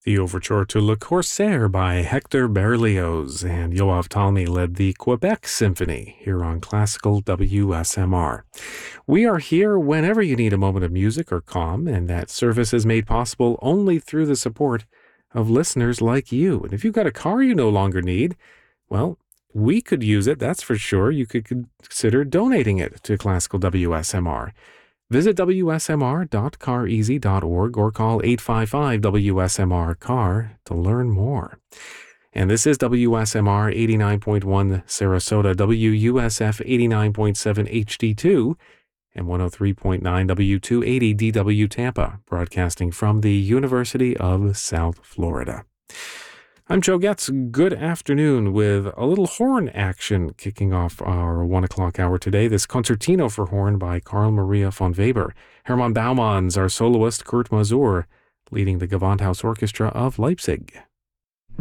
The overture to Le Corsaire by Hector Berlioz and Yoav Talmy led the Quebec Symphony here on Classical WSMR. We are here whenever you need a moment of music or calm, and that service is made possible only through the support of listeners like you. And if you've got a car you no longer need, well, we could use it, that's for sure. You could consider donating it to Classical WSMR. Visit wsmr.careasy.org or call 855-WSMR-CAR to learn more. And this is WSMR 89.1 Sarasota, WUSF 89.7 HD2, and 103.9 W280 DW Tampa, broadcasting from the University of South Florida. I'm Joe Getz. Good afternoon with a little horn action kicking off our 1 o'clock hour today. This concertino for horn by Carl Maria von Weber. Hermann Baumann's our soloist, Kurt Masur, leading the Gewandhaus Orchestra of Leipzig.